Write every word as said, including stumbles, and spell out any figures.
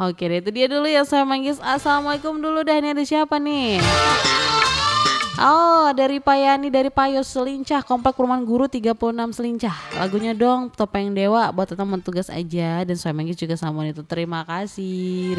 Oke deh, itu dia dulu ya saya manggis. Assalamualaikum dulu dah, ini ada siapa nih? Oh, dari Payani dari Payos Selincah, Komplek Perumahan Guru tiga puluh enam Selincah. Lagunya dong Topeng Dewa buat teman tugas aja dan saya manggis juga sama itu. Terima kasih.